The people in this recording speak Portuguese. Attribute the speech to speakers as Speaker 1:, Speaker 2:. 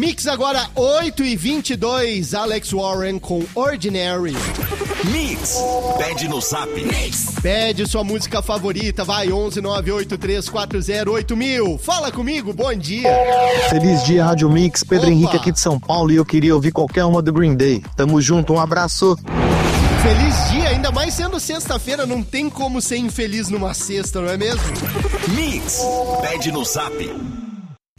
Speaker 1: Mix agora 8h22, Alex Warren com Ordinary.
Speaker 2: Mix, pede no Zap. Mix.
Speaker 1: Pede sua música favorita, vai 11983408000. Fala comigo, bom dia.
Speaker 3: Feliz dia, Rádio Mix, Pedro Henrique aqui de São Paulo e eu queria ouvir qualquer uma do Green Day. Tamo junto, um abraço.
Speaker 1: Feliz dia, ainda mais sendo sexta-feira, não tem como ser infeliz numa sexta, não é mesmo?
Speaker 2: Mix, pede no Zap.